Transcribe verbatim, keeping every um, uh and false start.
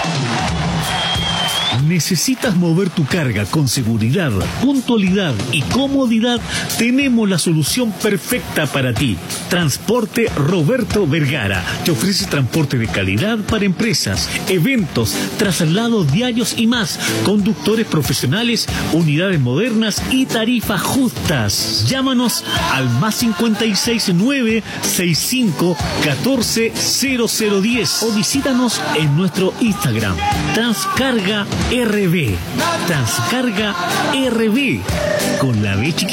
¿Necesitas mover tu carga con seguridad, puntualidad y comodidad? Tenemos la solución perfecta para ti. Transporte Roberto Vergara te ofrece transporte de calidad para empresas, eventos, traslados diarios y más. Conductores profesionales, unidades modernas y tarifas justas. Llámanos al más cincuenta y seis nueve sesenta y cinco catorce cero cero diez o visítanos en nuestro Instagram Transcarga R B. Transcarga R B con la B chiquita.